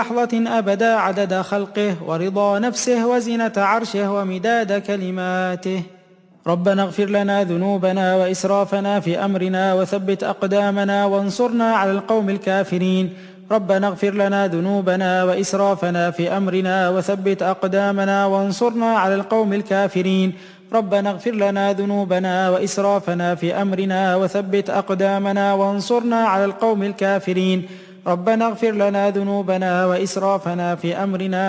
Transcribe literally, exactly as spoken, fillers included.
لحظة أبدا عدد خلقه ورضا نفسه وزنة عرشه ومداد كلماته. ربنا اغفر لنا ذنوبنا وإسرافنا في أمرنا وثبت أقدامنا وانصرنا على القوم الكافرين. ربنا اغفر لنا ذنوبنا وإسرافنا في أمرنا وثبت أقدامنا وانصرنا على القوم الكافرين. ربنا اغفر لنا ذنوبنا وإسرافنا في أمرنا وثبت أقدامنا وانصرنا على القوم الكافرين. ربنا اغفر لنا ذنوبنا وإسرافنا في أمرنا